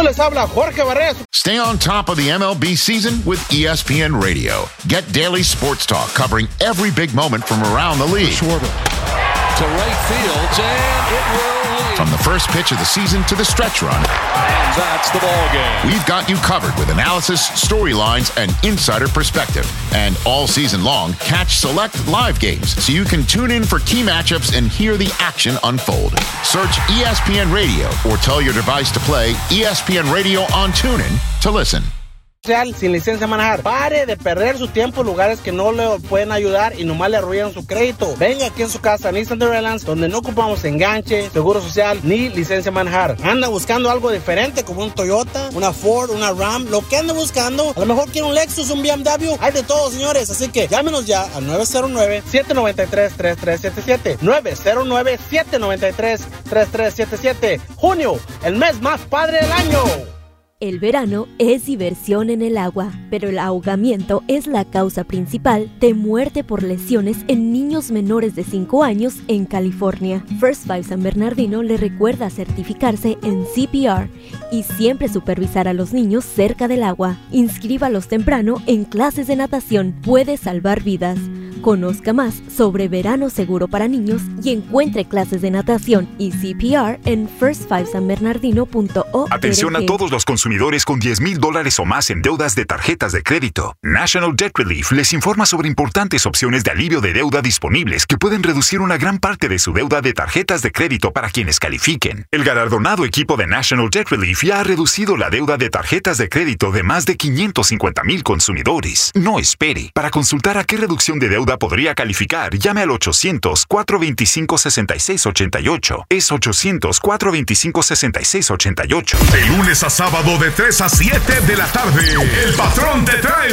les habla Jorge Barrera. Stay on top of the MLB season with ESPN Radio. Get daily sports talk covering every big moment from around the league. Schwarber to right field, and it will leave. From the first pitch of the season to the stretch run. And that's the ball game. We've got you covered with analysis, storylines, and insider perspective. And all season long, catch select live games so you can tune in for key matchups and hear the action unfold. Search ESPN Radio or tell your device to play ESPN Radio on TuneIn to listen. Sin licencia de manejar. Pare de perder su tiempo en lugares que no le pueden ayudar y nomás le arruinan su crédito. Venga aquí en su casa, Nissan The Redlands, donde no ocupamos enganche, seguro social, ni licencia de manejar. Anda buscando algo diferente como un Toyota, una Ford, una Ram, lo que anda buscando. A lo mejor quiere un Lexus, un BMW. Hay de todo, señores. Así que llámenos ya al 909-793-3377. 909-793-3377. Junio, el mes más padre del año. El verano es diversión en el agua, pero el ahogamiento es la causa principal de muerte por lesiones en niños menores de 5 años en California. First Five San Bernardino le recuerda certificarse en CPR y siempre supervisar a los niños cerca del agua. Inscríbalos temprano en clases de natación. Puede salvar vidas. Conozca más sobre verano seguro para niños y encuentre clases de natación y CPR en firstfivesanbernardino.org. Atención a todos los consumidores con $10,000 o más en deudas de tarjetas de crédito. National Debt Relief les informa sobre importantes opciones de alivio de deuda disponibles que pueden reducir una gran parte de su deuda de tarjetas de crédito para quienes califiquen. El galardonado equipo de National Debt Relief ya ha reducido la deuda de tarjetas de crédito de más de 550,000 consumidores. No espere. Para consultar a qué reducción de deuda podría calificar, llame al 800-425-6688. Es 800-425-6688. De lunes a sábado de 3 a 7 de la tarde, el patrón te trae